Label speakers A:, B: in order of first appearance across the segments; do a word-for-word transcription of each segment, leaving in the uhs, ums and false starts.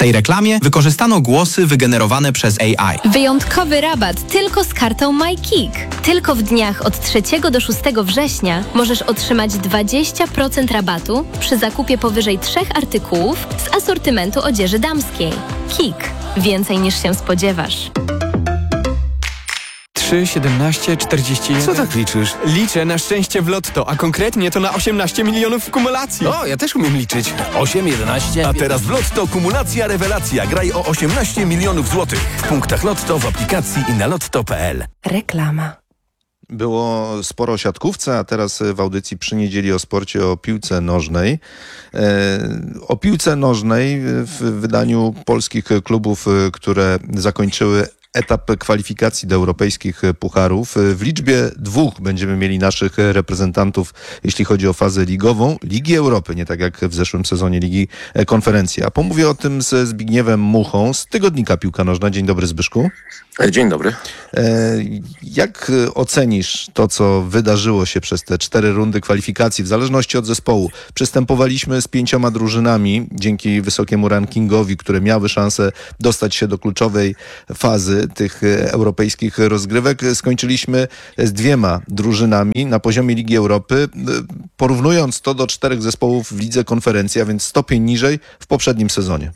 A: tej reklamie wykorzystano głosy wygenerowane przez A I.
B: Wyjątkowy rabat tylko z kartą MyKick. Tylko w dniach od trzeciego do szóstego września możesz otrzymać dwadzieścia procent rabatu przy zakupie powyżej trzech artykułów z asortymentu odzieży damskiej. Kik. Więcej niż się spodziewasz.
C: trzy, siedemnaście, czterdzieści jeden.
D: Co tak liczysz?
C: Liczę na szczęście w lotto, a konkretnie to na osiemnaście milionów w kumulacji.
D: O, ja też umiem liczyć. osiem, jedenaście...
E: A teraz w Lotto kumulacja rewelacja. Graj o osiemnaście milionów złotych. W punktach Lotto, w aplikacji i na lotto kropka p l.
F: Reklama.
G: Było sporo o siatkówce, a teraz w audycji przy niedzieli o sporcie, o piłce nożnej. E, o piłce nożnej w wydaniu polskich klubów, które zakończyły etap kwalifikacji do europejskich pucharów. W liczbie dwóch będziemy mieli naszych reprezentantów, jeśli chodzi o fazę ligową, Ligi Europy, nie tak jak w zeszłym sezonie Ligi Konferencji. A pomówię o tym ze Zbigniewem Muchą z tygodnika Piłka Nożna. Dzień dobry, Zbyszku.
H: Dzień dobry.
G: Jak ocenisz to, co wydarzyło się przez te cztery rundy kwalifikacji, w zależności od zespołu? Przystępowaliśmy z pięcioma drużynami dzięki wysokiemu rankingowi, które miały szansę dostać się do kluczowej fazy tych europejskich rozgrywek. Skończyliśmy z dwiema drużynami na poziomie Ligi Europy, porównując to do czterech zespołów w Lidze Konferencji, a więc stopień niżej w poprzednim sezonie.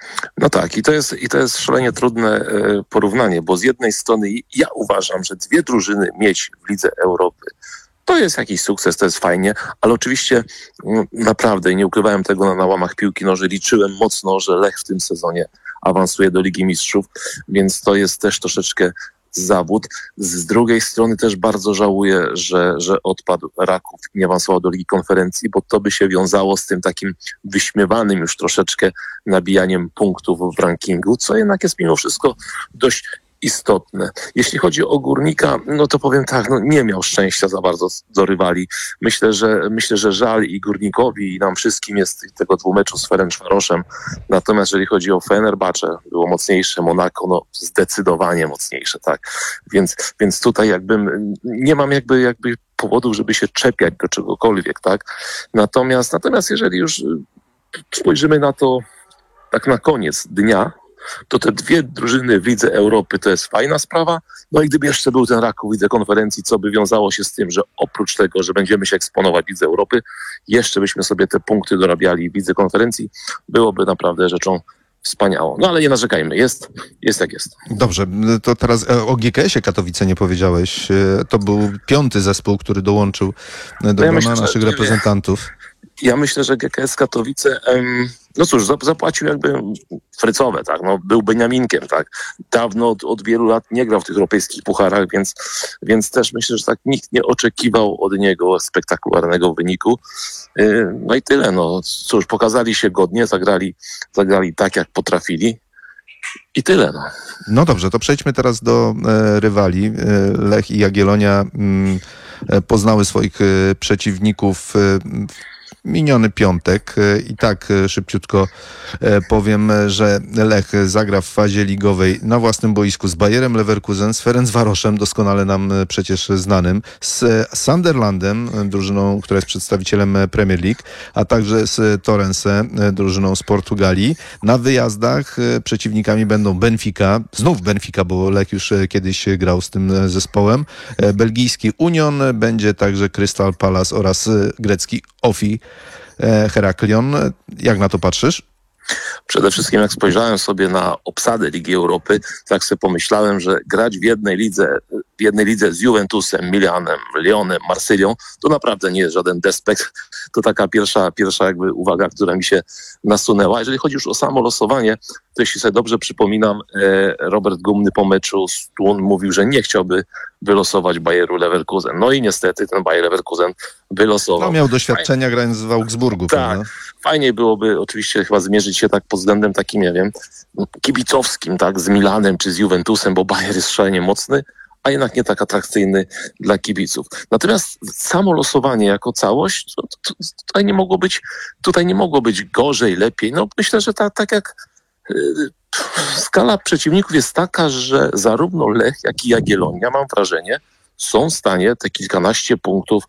H: No tak, i to jest, i to jest szalenie trudne e, porównanie, bo z jednej strony ja uważam, że dwie drużyny mieć w Lidze Europy to jest jakiś sukces, to jest fajnie, ale oczywiście m, naprawdę, i nie ukrywałem tego na, na łamach piłki nożnej, liczyłem mocno, że Lech w tym sezonie awansuje do Ligi Mistrzów, więc to jest też troszeczkę zawód. Z drugiej strony też bardzo żałuję, że, że odpadł Raków i nie awansował do Ligi Konferencji, bo to by się wiązało z tym takim wyśmiewanym już troszeczkę nabijaniem punktów w rankingu, co jednak jest mimo wszystko dość istotne. Jeśli chodzi o Górnika, no to powiem tak, no nie miał szczęścia za bardzo do rywali. Myślę, że myślę, że żal i Górnikowi, i nam wszystkim jest tego dwumeczu z Ferencvaroszem. Natomiast jeżeli chodzi o Fenerbahce, było mocniejsze, Monako, no zdecydowanie mocniejsze, tak. Więc, więc tutaj jakbym, nie mam jakby, jakby powodów, żeby się czepiać do czegokolwiek, tak. Natomiast, natomiast jeżeli już spojrzymy na to tak na koniec dnia, to te dwie drużyny w Lidze Europy to jest fajna sprawa. No i gdyby jeszcze był ten Raków w Lidze Konferencji, co by wiązało się z tym, że oprócz tego, że będziemy się eksponować w Lidze Europy, jeszcze byśmy sobie te punkty dorabiali w Lidze Konferencji, byłoby naprawdę rzeczą wspaniałą. No ale nie narzekajmy, jest, jest jak jest.
G: Dobrze, to teraz o G K S-ie Katowice nie powiedziałeś. To był piąty zespół, który dołączył do grona ja myślę, naszych reprezentantów.
H: Ja myślę, że G K S Katowice, um, no cóż, zapłacił jakby frycowe, tak, no był Beniaminkiem, tak. Dawno od, od wielu lat nie grał w tych europejskich pucharach, więc, więc też myślę, że tak nikt nie oczekiwał od niego spektakularnego wyniku. Yy, no i tyle, no cóż, pokazali się godnie, zagrali, zagrali tak, jak potrafili. I tyle, no.
G: No dobrze, to przejdźmy teraz do e, rywali. E, Lech i Jagiellonia m, e, poznały swoich e, przeciwników e, miniony piątek. I tak szybciutko powiem, że Lech zagra w fazie ligowej na własnym boisku z Bayerem Leverkusen, z Ferencvaroszem, doskonale nam przecież znanym, z Sunderlandem, drużyną, która jest przedstawicielem Premier League, a także z Torrense, drużyną z Portugalii. Na wyjazdach przeciwnikami będą Benfica, znów Benfica, bo Lech już kiedyś grał z tym zespołem, belgijski Union, będzie także Crystal Palace oraz grecki Ofi Heraklion. Jak na to patrzysz?
H: Przede wszystkim jak spojrzałem sobie na obsadę Ligi Europy, tak sobie pomyślałem, że grać w jednej lidze, w jednej lidze z Juventusem, Milanem, Lyonem, Marsylią, to naprawdę nie jest żaden despekt. To taka pierwsza, pierwsza jakby uwaga, która mi się nasunęła. Jeżeli chodzi już o samo losowanie, to jeśli sobie dobrze przypominam, Robert Gumny po meczu z Thun mówił, że nie chciałby wylosować Bayeru Leverkusen. No i niestety ten Bayer Leverkusen wylosował.
G: No miał doświadczenia Fajnie. grając w Augsburgu.
H: Tak.
G: Prawda?
H: Fajniej byłoby oczywiście chyba zmierzyć się tak pod względem takim, nie wiem, kibicowskim, tak, z Milanem czy z Juventusem, bo Bayer jest szalenie mocny, a jednak nie tak atrakcyjny dla kibiców. Natomiast samo losowanie jako całość, to, to, tutaj nie mogło być, tutaj nie mogło być gorzej, lepiej. No myślę, że tak, tak jak yy, skala przeciwników jest taka, że zarówno Lech, jak i Jagiellonia, mam wrażenie, są w stanie te kilkanaście punktów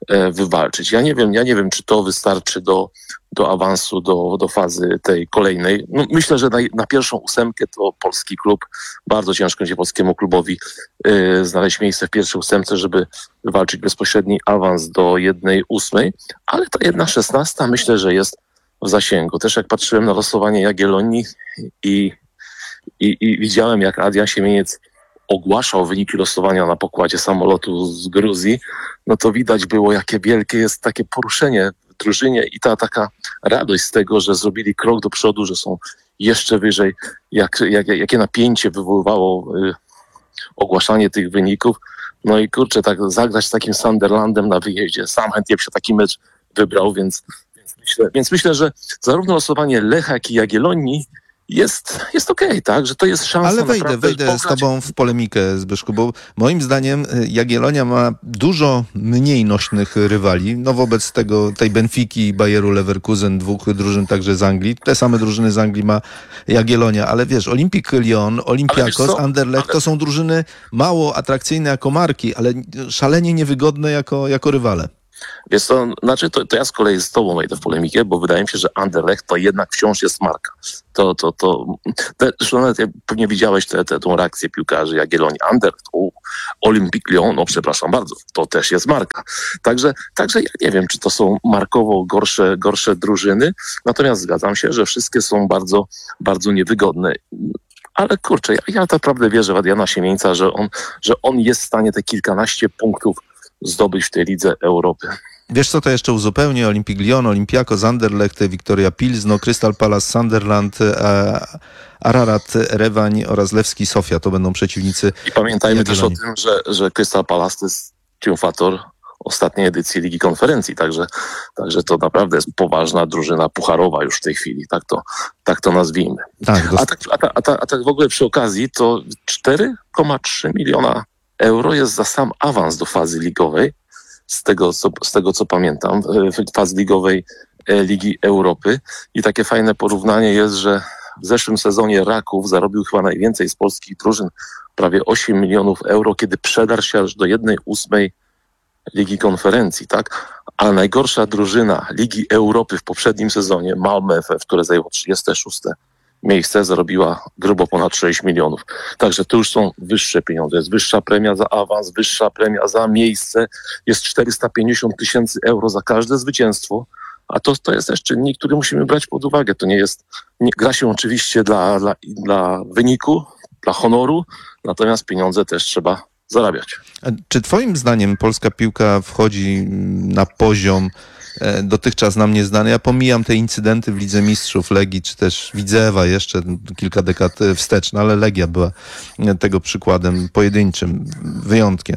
H: e, wywalczyć. Ja nie wiem, ja nie wiem, czy to wystarczy do, do awansu, do, do fazy tej kolejnej. No, myślę, że na, na pierwszą ósemkę to polski klub, bardzo ciężko będzie polskiemu klubowi e, znaleźć miejsce w pierwszej ósemce, żeby wywalczyć bezpośredni awans do jednej ósmej, ale ta jedna szesnasta myślę, że jest w zasięgu. Też jak patrzyłem na losowanie Jagiellonii i, i, i widziałem, jak Adrian Siemieniec ogłaszał wyniki losowania na pokładzie samolotu z Gruzji, no to widać było, jakie wielkie jest takie poruszenie w drużynie i ta taka radość z tego, że zrobili krok do przodu, że są jeszcze wyżej, jak, jak, jakie napięcie wywoływało y, ogłaszanie tych wyników. No i kurczę, tak zagrać z takim Sunderlandem na wyjeździe. Sam chętnie by się taki mecz wybrał, więc, więc, myślę, więc myślę, że zarówno losowanie Lecha, jak i Jagiellonii jest, jest okej, okay, tak? Że to jest szansa.
G: Ale wejdę, wejdę z tobą w polemikę, Zbyszku, bo moim zdaniem Jagiellonia ma dużo mniej nośnych rywali. No wobec tego, tej Benfiki i Bayeru Leverkusen, dwóch drużyn także z Anglii. Te same drużyny z Anglii ma Jagiellonia, ale wiesz, Olympique Lyon, Olympiakos, Anderlecht to są drużyny mało atrakcyjne jako marki, ale szalenie niewygodne jako, jako rywale.
H: Wiesz co, znaczy to, to ja z kolei z tobą wejdę w polemikę, bo wydaje mi się, że Anderlecht to jednak wciąż jest marka. To, to, to, te, zresztą nawet pewnie widziałeś tę te, tą reakcję piłkarzy Jagiellonii. Anderlecht, u, Olympique Lyon, no przepraszam bardzo, to też jest marka. Także, także ja nie wiem, czy to są markowo gorsze, gorsze drużyny, natomiast zgadzam się, że wszystkie są bardzo, bardzo niewygodne. Ale kurczę, ja, ja naprawdę wierzę w Adriana Siemieńca, że on, że on jest w stanie te kilkanaście punktów zdobyć w tej Lidze Europy.
G: Wiesz co, to jeszcze uzupełnię. Olympique Lyon, Olympiakos, Anderlecht, Viktoria Pilzno, Crystal Palace, Sunderland, Ararat, Rewań oraz Lewski Sofia. To będą przeciwnicy.
H: I pamiętajmy
G: Jagiellonii.
H: też o tym, że, że Crystal Palace to jest triumfator ostatniej edycji Ligi Konferencji, także, także to naprawdę jest poważna drużyna pucharowa już w tej chwili, tak to, tak to nazwijmy.
G: Tak,
H: a, tak, a, ta, a, ta, a tak w ogóle przy okazji to cztery przecinek trzy miliona euro jest za sam awans do fazy ligowej, z tego co, z tego, co pamiętam, w fazy ligowej Ligi Europy. I takie fajne porównanie jest, że w zeszłym sezonie Raków zarobił chyba najwięcej z polskich drużyn, prawie osiem milionów euro, kiedy przedarł się aż do jednej ósmej Ligi Konferencji, tak? Ale najgorsza drużyna Ligi Europy w poprzednim sezonie, Malmö F F, które zajęło trzydzieste szóste miejsce, zarobiła grubo ponad sześć milionów. Także to już są wyższe pieniądze. Jest wyższa premia za awans, wyższa premia za miejsce. Jest czterysta pięćdziesiąt tysięcy euro za każde zwycięstwo. A to, to jest też czynnik, który musimy brać pod uwagę. To nie jest... Nie, gra się oczywiście dla, dla, dla wyniku, dla honoru, natomiast pieniądze też trzeba zarabiać.
G: A czy twoim zdaniem polska piłka wchodzi na poziom dotychczas nam nieznany? Ja pomijam te incydenty w Lidze Mistrzów Legii, czy też Widzewa jeszcze kilka dekad wstecz, no ale Legia była tego przykładem pojedynczym, wyjątkiem.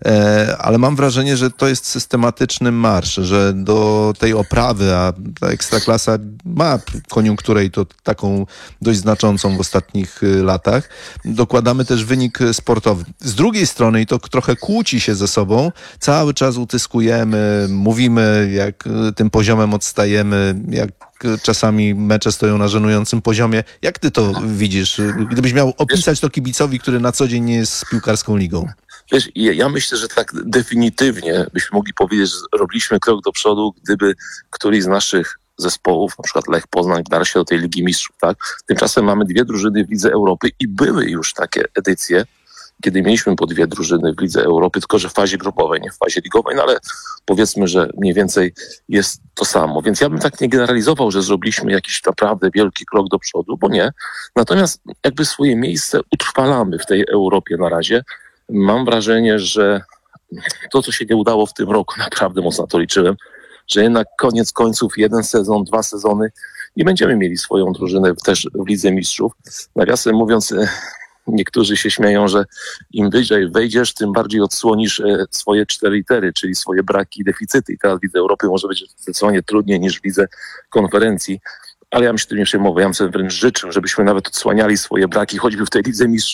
G: Ale mam wrażenie, że to jest systematyczny marsz, że do tej oprawy, a ta Ekstraklasa ma koniunkturę i to taką dość znaczącą w ostatnich latach, dokładamy też wynik sportowy. Z drugiej strony, i to trochę kłóci się ze sobą, cały czas utyskujemy, mówimy, jak tym poziomem odstajemy, jak czasami mecze stoją na żenującym poziomie. Jak ty to widzisz? Gdybyś miał opisać to kibicowi, który na co dzień nie jest z piłkarską ligą.
H: Wiesz, ja myślę, że tak definitywnie byśmy mogli powiedzieć, że robiliśmy krok do przodu, gdyby któryś z naszych zespołów, na przykład Lech Poznań, wdarł się do tej Ligi Mistrzów, tak? Tymczasem mamy dwie drużyny w Lidze Europy i były już takie edycje, kiedy mieliśmy po dwie drużyny w Lidze Europy, tylko że w fazie grupowej, nie w fazie ligowej, no ale powiedzmy, że mniej więcej jest to samo. Więc ja bym tak nie generalizował, że zrobiliśmy jakiś naprawdę wielki krok do przodu, bo nie. Natomiast jakby swoje miejsce utrwalamy w tej Europie na razie. Mam wrażenie, że to, co się nie udało w tym roku, naprawdę mocno to liczyłem, że jednak koniec końców jeden sezon, dwa sezony i będziemy mieli swoją drużynę też w Lidze Mistrzów. Nawiasem mówiąc, niektórzy się śmieją, że im wyżej wejdziesz, tym bardziej odsłonisz swoje cztery litery, czyli swoje braki i deficyty. I teraz w Lidze Europy może być zdecydowanie trudniej niż w Lidze Konferencji. Ale ja bym się tym nie przejmował. Ja bym sobie wręcz życzył, żebyśmy nawet odsłaniali swoje braki, choćby w tej Lidze Mistrzów,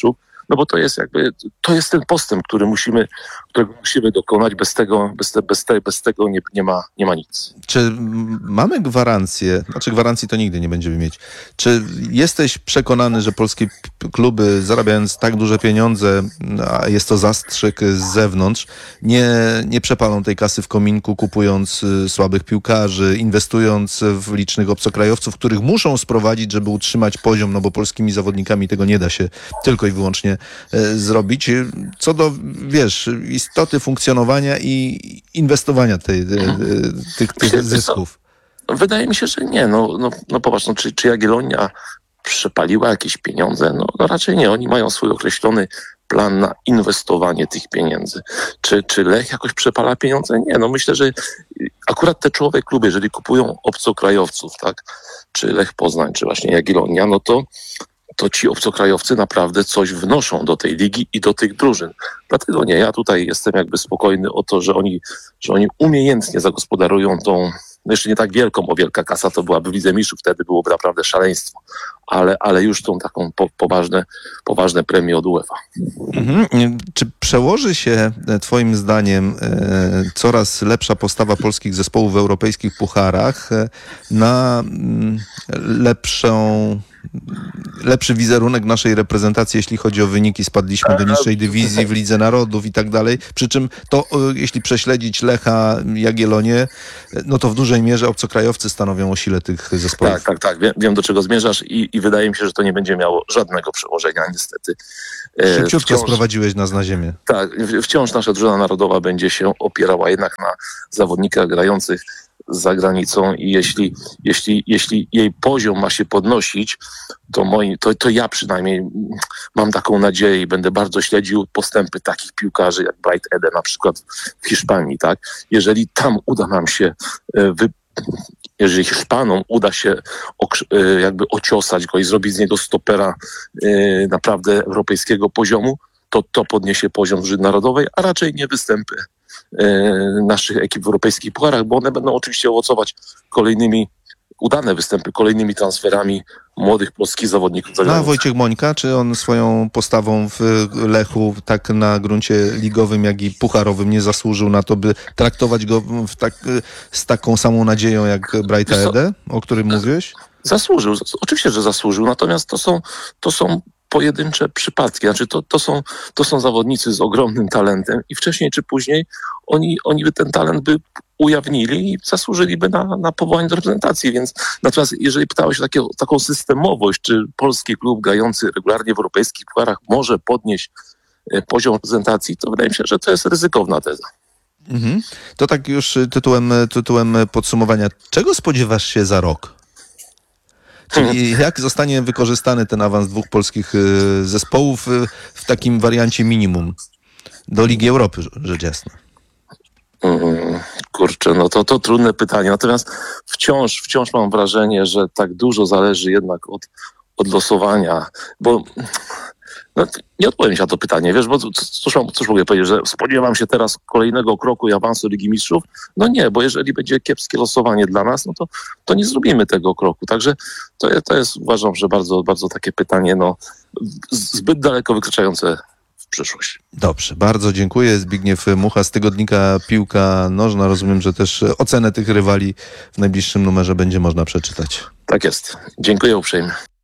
H: no bo to jest jakby, to jest ten postęp, który musimy, którego musimy dokonać, bez tego, bez, te, bez, te, bez tego nie, nie, ma, nie ma nic.
G: Czy m, mamy gwarancję, znaczy gwarancji to nigdy nie będziemy mieć, czy jesteś przekonany, że polskie p- kluby zarabiając tak duże pieniądze, a jest to zastrzyk z zewnątrz, nie, nie przepalą tej kasy w kominku, kupując y, słabych piłkarzy, inwestując w licznych obcokrajowców, których muszą sprowadzić, żeby utrzymać poziom, no bo polskimi zawodnikami tego nie da się tylko i wyłącznie y, zrobić. Co do, wiesz, istoty funkcjonowania i inwestowania tej, y, y, tych, tych zysków.
H: Wydaje mi się, że nie. No, no, no popatrz, no, czy, czy Jagiellonia przepaliła jakieś pieniądze? No, no raczej nie. Oni mają swój określony plan na inwestowanie tych pieniędzy. Czy, czy Lech jakoś przepala pieniądze? Nie. No myślę, że akurat te czołowe kluby, jeżeli kupują obcokrajowców, tak, czy Lech Poznań, czy właśnie Jagiellonia, no to to ci obcokrajowcy naprawdę coś wnoszą do tej ligi i do tych drużyn. Dlatego nie, ja tutaj jestem jakby spokojny o to, że oni, że oni umiejętnie zagospodarują tą, no jeszcze nie tak wielką, bo wielka kasa to byłaby w Lidze Mistrzów, wtedy byłoby naprawdę szaleństwo, ale, ale już tą taką po, poważne, poważne premie od UEFA.
G: Mhm. Czy przełoży się twoim zdaniem e, coraz lepsza postawa polskich zespołów w europejskich pucharach e, na m, lepszą lepszy wizerunek naszej reprezentacji, jeśli chodzi o wyniki? Spadliśmy do niższej dywizji w Lidze Narodów i tak dalej. Przy czym to, jeśli prześledzić Lecha, Jagiellonię, no to w dużej mierze obcokrajowcy stanowią o sile tych zespołów.
H: Tak, tak, tak. Wiem, wiem do czego zmierzasz i, i wydaje mi się, że to nie będzie miało żadnego przełożenia, niestety. E,
G: Szybciutko
H: wciąż,
G: sprowadziłeś nas na ziemię.
H: Tak, w- wciąż nasza drużyna narodowa będzie się opierała jednak na zawodnikach grających za granicą i jeśli, jeśli, jeśli jej poziom ma się podnosić, to, moi, to, to ja przynajmniej mam taką nadzieję i będę bardzo śledził postępy takich piłkarzy jak Bright Ede na przykład w Hiszpanii, tak? Jeżeli tam uda nam się e, wy, jeżeli Hiszpanom uda się okrz- e, jakby ociosać go i zrobić z niego stopera e, naprawdę europejskiego poziomu, to to podniesie poziom drużyny narodowej, a raczej nie występy e, naszych ekip w europejskich pucharach, bo one będą oczywiście owocować kolejnymi, udane występy, kolejnymi transferami młodych polskich zawodników. za
G: No a
H: granicę.
G: Wojciech Mońka, czy on swoją postawą w Lechu tak na gruncie ligowym, jak i pucharowym nie zasłużył na to, by traktować go w tak, z taką samą nadzieją jak Brighta
H: Wiesz co?
G: Ede, o którym mówiłeś?
H: Zasłużył, zas- oczywiście, że zasłużył, natomiast to są, to są pojedyncze przypadki, znaczy to, to, są, to są zawodnicy z ogromnym talentem i wcześniej czy później oni, oni by ten talent by ujawnili i zasłużyliby na, na powołanie do reprezentacji, więc natomiast jeżeli pytałeś o takie, taką systemowość, czy polski klub grający regularnie w europejskich pucharach może podnieść e, poziom reprezentacji, to wydaje mi się, że to jest ryzykowna teza.
G: Mhm. To tak już tytułem, tytułem podsumowania. Czego spodziewasz się za rok? Czyli jak zostanie wykorzystany ten awans dwóch polskich y, zespołów y, w takim wariancie minimum do Ligi Europy, rzecz jasna?
H: Mm, Kurczę, no to, to trudne pytanie. Natomiast wciąż, wciąż mam wrażenie, że tak dużo zależy jednak od, od losowania, bo no, nie odpowiem się na to pytanie, wiesz, bo cóż, mam, cóż mogę powiedzieć, że spodziewam się teraz kolejnego kroku i awansu Ligi Mistrzów? No nie, bo jeżeli będzie kiepskie losowanie dla nas, no to, to nie zrobimy tego kroku. Także to, to jest, uważam, że bardzo, bardzo takie pytanie, no zbyt daleko wykraczające w przyszłość.
G: Dobrze, bardzo dziękuję. Zbigniew Mucha z tygodnika Piłka Nożna. Rozumiem, że też ocenę tych rywali w najbliższym numerze będzie można przeczytać.
H: Tak jest. Dziękuję uprzejmie.